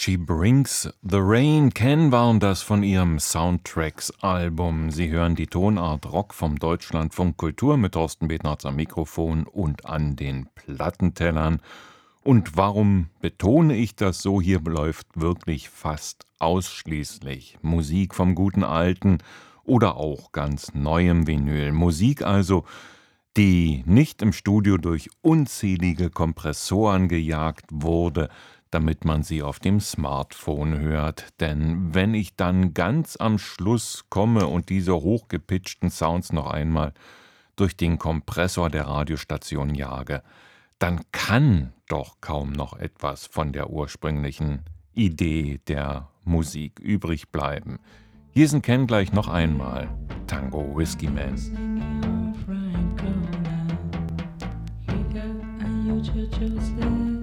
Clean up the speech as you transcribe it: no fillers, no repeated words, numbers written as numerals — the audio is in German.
She Brings the Rain, Ken waren das von ihrem Soundtracks-Album. Sie hören die Tonart Rock vom Deutschlandfunk Kultur mit Thorsten Bednarz am Mikrofon und an den Plattentellern. Und warum betone ich das so? Hier läuft wirklich fast ausschließlich Musik vom guten Alten oder auch ganz neuem Vinyl. Musik also, die nicht im Studio durch unzählige Kompressoren gejagt wurde, damit man sie auf dem Smartphone hört. Denn wenn ich dann ganz am Schluss komme und diese hochgepitchten Sounds noch einmal durch den Kompressor der Radiostation jage, dann kann doch kaum noch etwas von der ursprünglichen Idee der Musik übrig bleiben. Hier sind Ken gleich noch einmal Tango Whiskey Man. Joseph